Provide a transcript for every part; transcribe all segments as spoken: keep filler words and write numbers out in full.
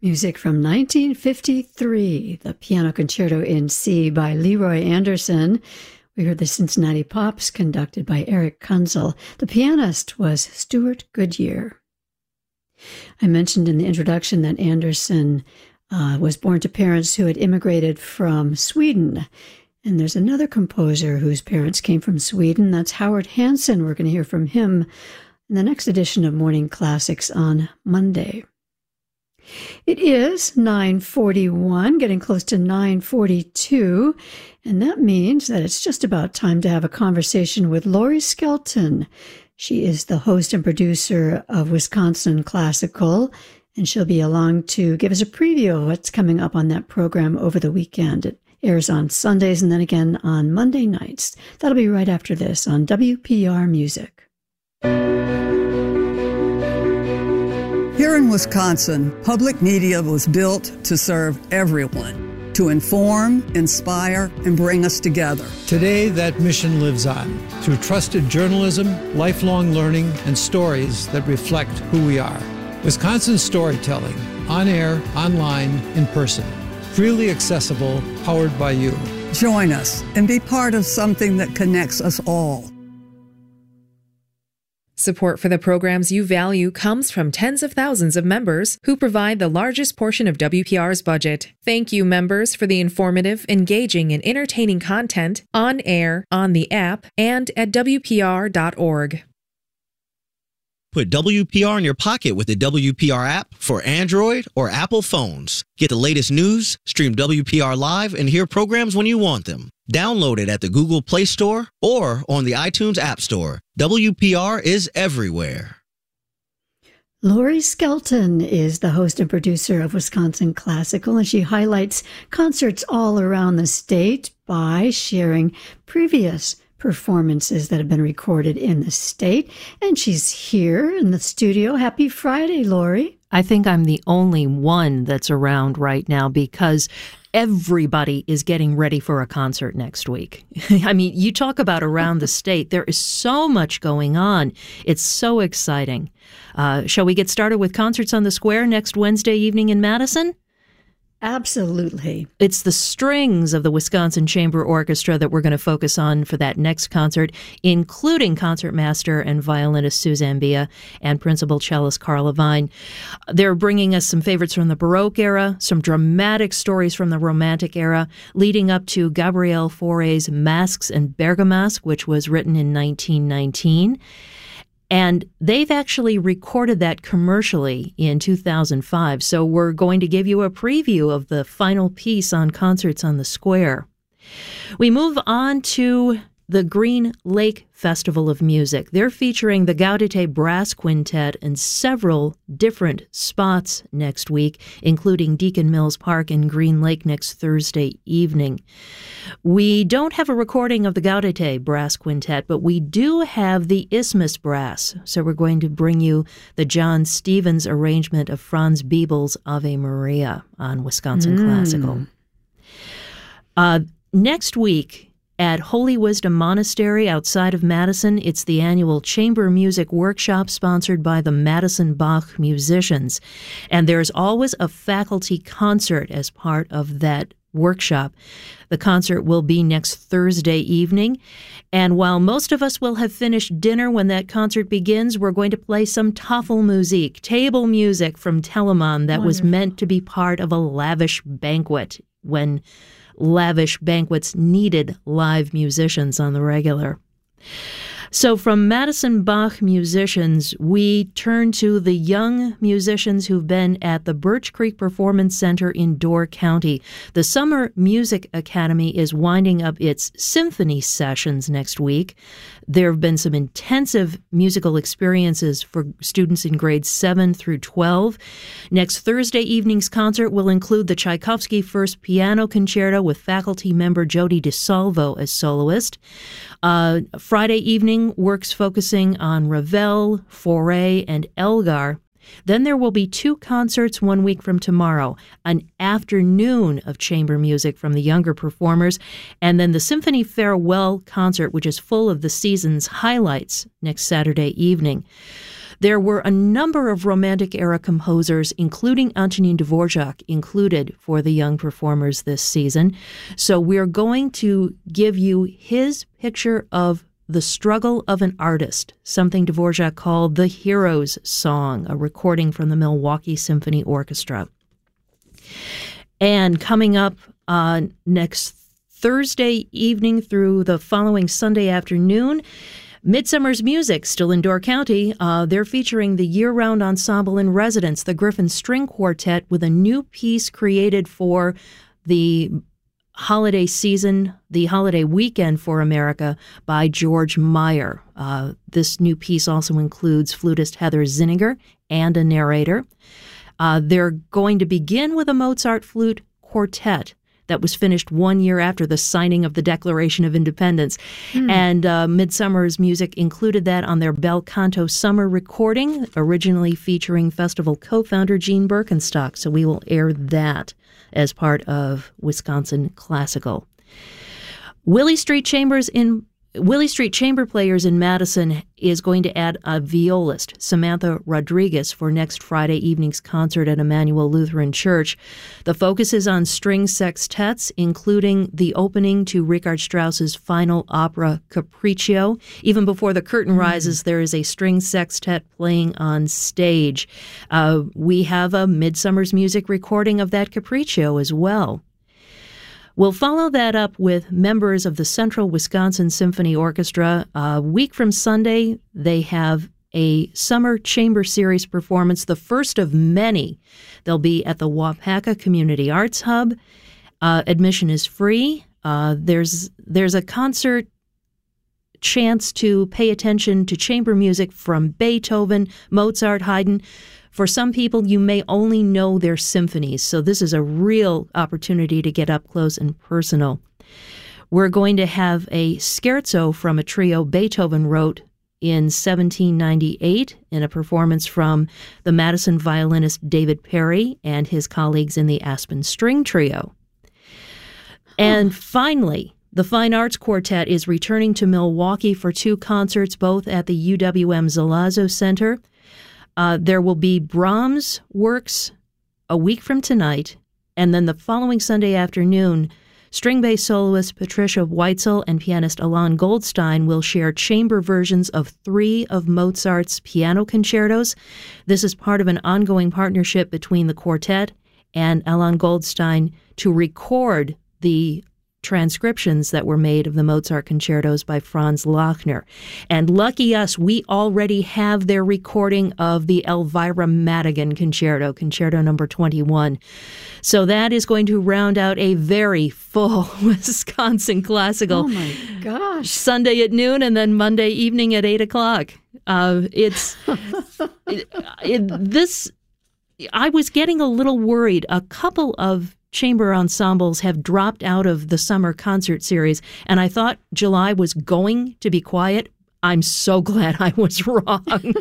Music from nineteen fifty-three, the Piano Concerto in C by Leroy Anderson. We heard the Cincinnati Pops, conducted by Eric Kunzel. The pianist was Stuart Goodyear. I mentioned in the introduction that Anderson uh, was born to parents who had immigrated from Sweden. And there's another composer whose parents came from Sweden. That's Howard Hansen. We're going to hear from him in the next edition of Morning Classics on Monday. It is nine forty-one, getting close to nine forty-two, and that means that it's just about time to have a conversation with Laurie Skelton. She is the host and producer of Wisconsin Classical, and she'll be along to give us a preview of what's coming up on that program over the weekend. It airs on Sundays and then again on Monday nights. That'll be right after this on W P R Music. Here in Wisconsin, public media was built to serve everyone, to inform, inspire, and bring us together. Today, that mission lives on through trusted journalism, lifelong learning, and stories that reflect who we are. Wisconsin storytelling, on air, online, in person. Freely accessible, powered by you. Join us and be part of something that connects us all. Support for the programs you value comes from tens of thousands of members who provide the largest portion of W P R's budget. Thank you, members, for the informative, engaging, and entertaining content on air, on the app, and at W P R dot org. Put W P R in your pocket with the W P R app for Android or Apple phones. Get the latest news, stream W P R live, and hear programs when you want them. Download it at the Google Play Store or on the iTunes App Store. W P R is everywhere. Laurie Skelton is the host and producer of Wisconsin Classical, and she highlights concerts all around the state by sharing previous performances that have been recorded in the state. And she's here in the studio. Happy Friday, Laurie. I think I'm the only one that's around right now because everybody is getting ready for a concert next week. I mean, you talk about around the state. There is so much going on. It's so exciting. Uh, shall we get started with Concerts on the Square next Wednesday evening in Madison? Absolutely. It's the strings of the Wisconsin Chamber Orchestra that we're going to focus on for that next concert, including concertmaster and violinist Suzanne Bia and principal cellist Carl Levine. They're bringing us some favorites from the Baroque era, some dramatic stories from the Romantic era, leading up to Gabriel Fauré's Masques and Bergamasque, which was written in nineteen nineteen. And they've actually recorded that commercially in two thousand five. So we're going to give you a preview of the final piece on Concerts on the Square. We move on to the Green Lake Festival of Music. They're featuring the Gaudete Brass Quintet in several different spots next week, including Deacon Mills Park in Green Lake next Thursday evening. We don't have a recording of the Gaudete Brass Quintet, but we do have the Isthmus Brass. So we're going to bring you the John Stevens arrangement of Franz Biebel's Ave Maria on Wisconsin mm. Classical. Uh, next week, at Holy Wisdom Monastery outside of Madison, it's the annual Chamber Music Workshop sponsored by the Madison Bach Musicians. And there's always a faculty concert as part of that workshop. The concert will be next Thursday evening. And while most of us will have finished dinner when that concert begins, we're going to play some Tafelmusik, table music from Telemann that Wonderful. was meant to be part of a lavish banquet when lavish banquets needed live musicians on the regular. So from Madison Bach musicians, we turn to the young musicians who've been at the Birch Creek Performance Center in Door County. The Summer Music Academy is winding up its symphony sessions next week. There have been some intensive musical experiences for students in grades seven through twelve. Next Thursday evening's concert will include the Tchaikovsky First Piano Concerto with faculty member Jody DeSalvo as soloist. Uh, Friday evening, works focusing on Ravel, Fauré, and Elgar. Then there will be two concerts one week from tomorrow, an afternoon of chamber music from the younger performers, and then the Symphony Farewell concert, which is full of the season's highlights next Saturday evening. There were a number of Romantic era composers, including Antonin Dvorak, included for the young performers this season. So we're going to give you his picture of the struggle of an artist, something Dvorak called the Hero's Song, a recording from the Milwaukee Symphony Orchestra. And coming up uh, next Thursday evening through the following Sunday afternoon, Midsummer's Music, still in Door County. Uh, they're featuring the year-round ensemble in residence, the Griffin String Quartet, with a new piece created for the holiday season, the holiday weekend for America, by George Meyer. Uh, this new piece also includes flutist Heather Zinniger and a narrator. Uh, they're going to begin with a Mozart flute quartet that was finished one year after the signing of the Declaration of Independence. Mm. And uh, Midsummer's Music included that on their Bel Canto summer recording, originally featuring festival co-founder Gene Birkenstock. So we will air that as part of Wisconsin Classical. Willie Street Chambers in Willie Street Chamber Players in Madison is going to add a violist, Samantha Rodriguez, for next Friday evening's concert at Emmanuel Lutheran Church. The focus is on string sextets, including the opening to Richard Strauss's final opera, Capriccio. Even before the curtain rises, mm. there is a string sextet playing on stage. Uh, we have a Midsummer's Music recording of that Capriccio as well. We'll follow that up with members of the Central Wisconsin Symphony Orchestra. A week from Sunday, they have a Summer Chamber Series performance, the first of many. They'll be at the Wapaka Community Arts Hub. Uh, admission is free. Uh, there's there's a concert chance to pay attention to chamber music from Beethoven, Mozart, Haydn. For some people, you may only know their symphonies, so this is a real opportunity to get up close and personal. We're going to have a scherzo from a trio Beethoven wrote in seventeen ninety-eight in a performance from the Madison violinist David Perry and his colleagues in the Aspen String Trio. And oh. finally, the Fine Arts Quartet is returning to Milwaukee for two concerts, both at the U W M Zalazzo Center. Uh, there will be Brahms works a week from tonight, and then the following Sunday afternoon, string bass soloist Patricia Weitzel and pianist Alain Goldstein will share chamber versions of three of Mozart's piano concertos. This is part of an ongoing partnership between the quartet and Alain Goldstein to record the transcriptions that were made of the Mozart concertos by Franz Lachner. And lucky us, we already have their recording of the Elvira Madigan concerto, concerto number twenty-one. So that is going to round out a very full Wisconsin Classical. Oh my gosh. Sunday at noon and then Monday evening at eight o'clock. Uh, it's it, it, this, I was getting a little worried. A couple of chamber ensembles have dropped out of the summer concert series, and I thought July was going to be quiet. I'm so glad I was wrong.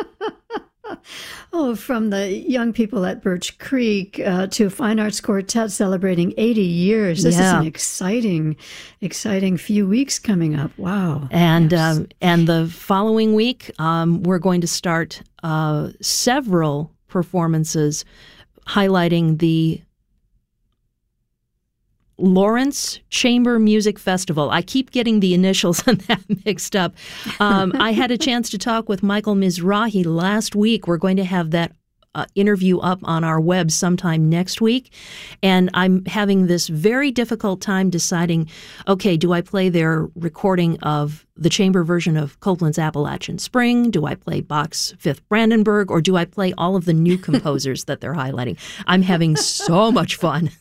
Oh, from the young people at Birch Creek uh, to Fine Arts Quartet celebrating eighty years. This yeah. is an exciting, exciting few weeks coming up. Wow. And yes. um, and the following week, um, we're going to start uh, several performances highlighting the Lawrence Chamber Music Festival. I keep getting the initials on that mixed up. Um, I had a chance to talk with Michael Mizrahi last week. We're going to have that uh, interview up on our web sometime next week. And I'm having this very difficult time deciding, okay, do I play their recording of the chamber version of Copland's Appalachian Spring? Do I play Bach's Fifth Brandenburg? Or do I play all of the new composers that they're highlighting? I'm having so much fun.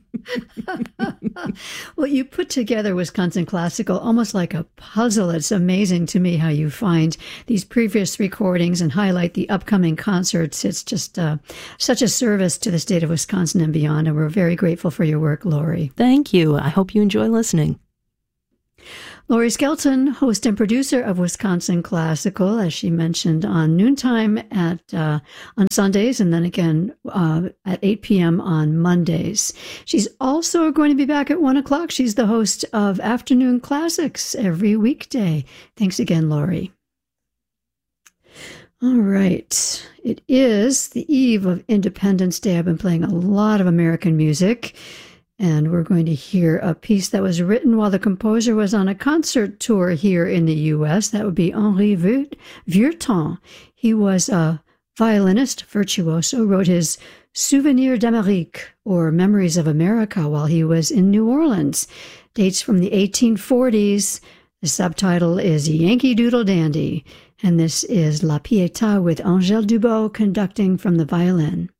Well, you put together Wisconsin Classical almost like a puzzle. It's amazing to me how you find these previous recordings and highlight the upcoming concerts. It's just uh, such a service to the state of Wisconsin and beyond, and we're very grateful for your work, Lori. Thank you. I hope you enjoy listening. Lori Skelton, host and producer of Wisconsin Classical, as she mentioned, on noontime at uh, on Sundays, and then again uh, at eight p.m. on Mondays. She's also going to be back at one o'clock. She's the host of Afternoon Classics every weekday. Thanks again, Lori. All right. It is the eve of Independence Day. I've been playing a lot of American music, and we're going to hear a piece that was written while the composer was on a concert tour here in the U S. That would be Henri Vieuxtemps. He was a violinist, virtuoso, wrote his Souvenirs d'Amérique, or Memories of America, while he was in New Orleans. Dates from the eighteen forties. The subtitle is Yankee Doodle Dandy. And this is La Pietà with Angèle Dubot conducting from the violin.